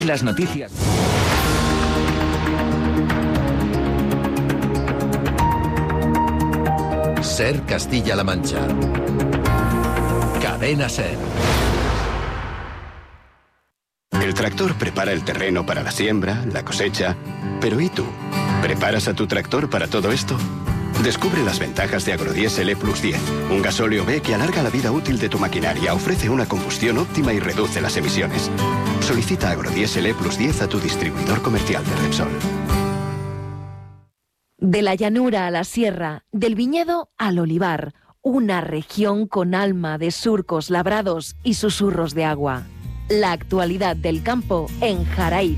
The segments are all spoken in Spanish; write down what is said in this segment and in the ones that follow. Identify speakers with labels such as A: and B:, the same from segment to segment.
A: Las noticias.
B: SER Castilla-La Mancha. Cadena SER.
C: El tractor prepara el terreno para la siembra, la cosecha. Pero ¿y tú? ¿Preparas a tu tractor para todo esto? Descubre las ventajas de Agrodiesel E+10, un gasóleo B que alarga la vida útil de tu maquinaria, ofrece una combustión óptima y reduce las emisiones. Solicita Agrodiesel E+10 a tu distribuidor comercial de Repsol.
D: De la llanura a la sierra, del viñedo al olivar, una región con alma de surcos labrados y susurros de agua. La actualidad del campo en Jaraíz.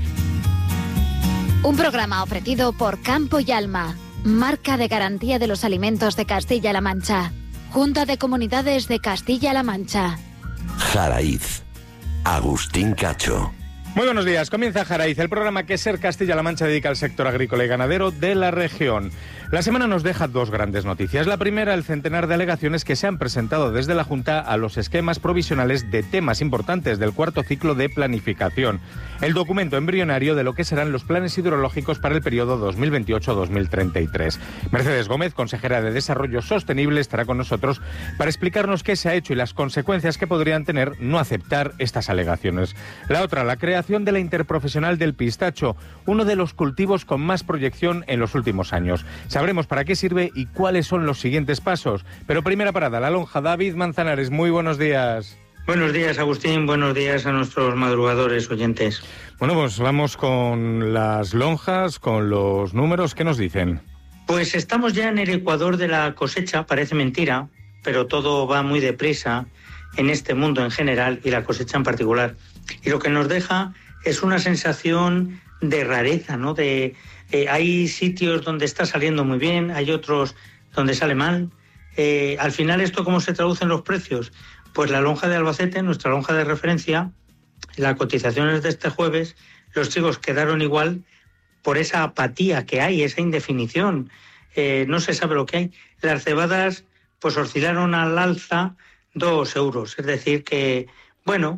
E: Un programa ofrecido por Campo y Alma, marca de garantía de los alimentos de Castilla-La Mancha. Junta de Comunidades de Castilla-La Mancha.
F: Jaraíz. Agustín Cacho.
G: Muy buenos días, comienza Jaraíz, el programa que SER Castilla-La Mancha dedica al sector agrícola y ganadero de la región. La semana nos deja dos grandes noticias. La primera, el centenar de alegaciones que se han presentado desde la Junta a los esquemas provisionales de temas importantes del cuarto ciclo de planificación. El documento embrionario de lo que serán los planes hidrológicos para el periodo 2028-2033. Mercedes Gómez, consejera de Desarrollo Sostenible, estará con nosotros para explicarnos qué se ha hecho y las consecuencias que podrían tener no aceptar estas alegaciones. La otra, la creación de la interprofesional del pistacho, uno de los cultivos con más proyección en los últimos años. Sabremos para qué sirve y cuáles son los siguientes pasos. Pero primera parada, la lonja. David Manzanares, muy buenos días.
H: Buenos días, Agustín. Buenos días a nuestros madrugadores oyentes.
G: Bueno, pues vamos con las lonjas, con los números. ¿Qué nos dicen?
H: Pues estamos ya en el ecuador de la cosecha. Parece mentira, pero todo va muy deprisa en este mundo en general y la cosecha en particular. Y lo que nos deja es una sensación de rareza, ¿no? Hay sitios donde está saliendo muy bien, hay otros donde sale mal. Al final, ¿esto cómo se traduce en los precios? Pues la lonja de Albacete, nuestra lonja de referencia, las cotizaciones de este jueves, los trigos quedaron igual por esa apatía que hay, esa indefinición. No se sabe lo que hay. Las cebadas pues oscilaron al alza 2 euros, es decir que bueno,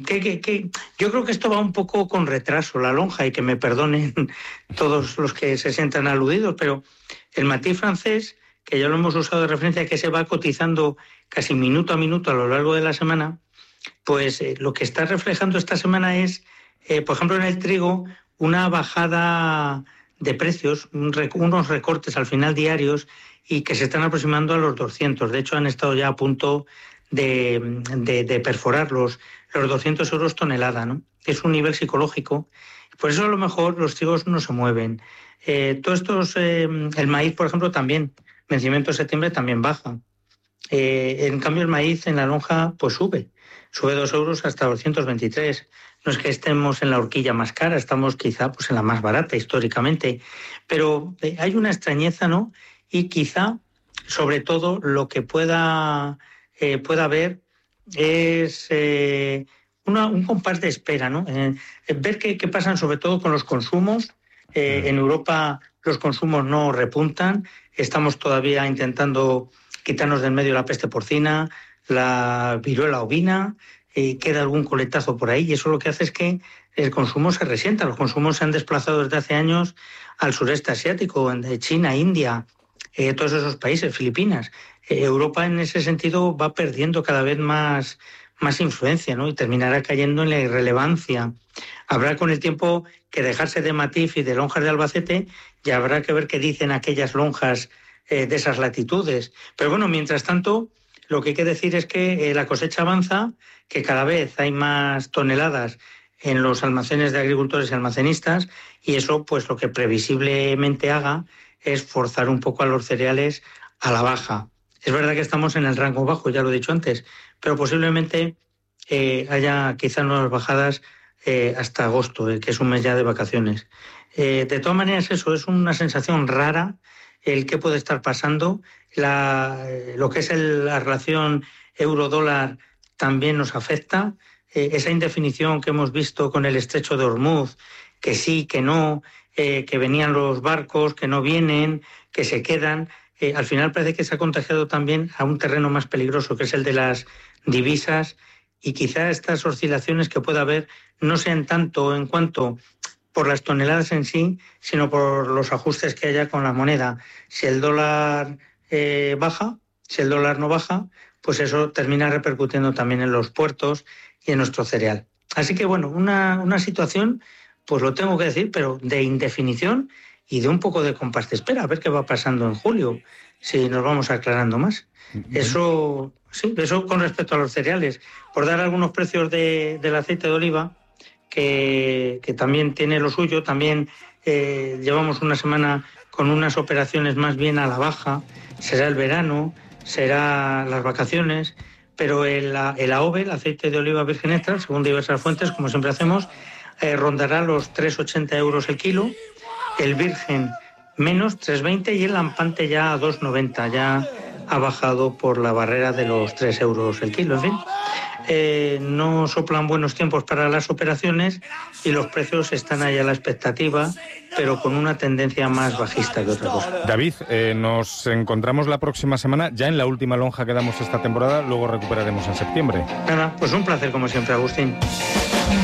H: yo creo que esto va un poco con retraso, la lonja, y que me perdonen todos los que se sientan aludidos, pero el matiz francés, que ya lo hemos usado de referencia, que se va cotizando casi minuto a minuto a lo largo de la semana, pues lo que está reflejando esta semana es, por ejemplo, en el trigo, una bajada de precios, unos recortes al final diarios y que se están aproximando a los 200. De hecho, han estado ya a punto de perforar los 200 euros tonelada, ¿no? Es un nivel psicológico. Por eso a lo mejor los trigos no se mueven. Todos estos, el maíz, por ejemplo, también, vencimiento de septiembre también baja. En cambio, el maíz en la lonja pues sube 2 euros hasta 223. No es que estemos en la horquilla más cara, estamos quizá pues en la más barata históricamente, pero hay una extrañeza, ¿no? Y quizá, sobre todo, lo que pueda haber es un compás de espera, ¿no? Ver qué pasan sobre todo con los consumos. En Europa los consumos no repuntan, estamos todavía intentando quitarnos del medio la peste porcina, la viruela ovina, queda algún coletazo por ahí y eso lo que hace es que el consumo se resienta. Los consumos se han desplazado desde hace años al sureste asiático, de China, India, todos esos países, Filipinas. Europa en ese sentido va perdiendo cada vez más influencia, ¿no? Y terminará cayendo en la irrelevancia. Habrá con el tiempo que dejarse de Matif y de lonjas de Albacete y habrá que ver qué dicen aquellas lonjas de esas latitudes. Pero bueno, mientras tanto, lo que hay que decir es que la cosecha avanza, que cada vez hay más toneladas en los almacenes de agricultores y almacenistas y eso pues lo que previsiblemente haga es forzar un poco a los cereales a la baja. Es verdad que estamos en el rango bajo, ya lo he dicho antes, pero posiblemente haya quizás nuevas bajadas hasta agosto, que es un mes ya de vacaciones. De todas maneras, eso es una sensación rara, el qué puede estar pasando. Lo que es la relación euro-dólar también nos afecta. Esa indefinición que hemos visto con el estrecho de Hormuz, que sí, que no, que venían los barcos, que no vienen, que se quedan. Al final parece que se ha contagiado también a un terreno más peligroso, que es el de las divisas, y quizá estas oscilaciones que pueda haber no sean tanto en cuanto por las toneladas en sí, sino por los ajustes que haya con la moneda. Si el dólar baja, si el dólar no baja, pues eso termina repercutiendo también en los puertos y en nuestro cereal. Así que bueno, una situación, pues lo tengo que decir, pero de indefinición y de un poco de compás de espera, a ver qué va pasando en julio, si nos vamos aclarando más. Eso, sí, eso con respecto a los cereales. Por dar algunos precios del aceite de oliva, que también tiene lo suyo, también llevamos una semana con unas operaciones más bien a la baja, será el verano, será las vacaciones, pero el AOVE, el aceite de oliva virgen extra, según diversas fuentes, como siempre hacemos, rondará los 3,80 euros el kilo, el virgen menos 3,20 y el lampante ya a 2,90, ya ha bajado por la barrera de los 3 euros el kilo, en fin. No soplan buenos tiempos para las operaciones y los precios están ahí a la expectativa, pero con una tendencia más bajista que otra cosa.
G: David, nos encontramos la próxima semana, ya en la última lonja que damos esta temporada, luego recuperaremos en septiembre.
H: Nada, pues un placer como siempre, Agustín.